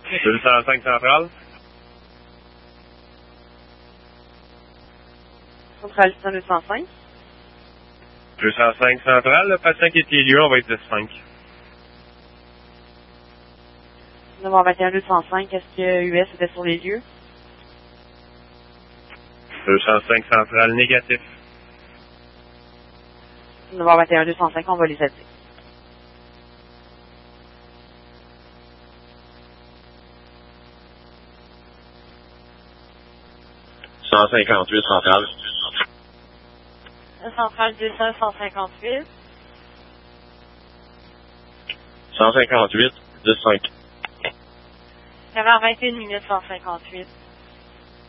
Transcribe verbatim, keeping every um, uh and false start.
deux cent cinq centrale. Centrale deux cent cinq. deux cent cinq centrale, le patient qui est élu, on va être de cinq. neuf vingt et un deux cent cinq, est-ce que U S était sur les lieux? deux cent cinq centrale, négatif. neuf vingt et un deux cent cinq, on va les aider. cent cinquante-huit centrale. Centrale deux cents, cent cinquante-huit. cent cinquante-huit, dix cinq. Avant vingt et une minutes, cent cinquante-huit.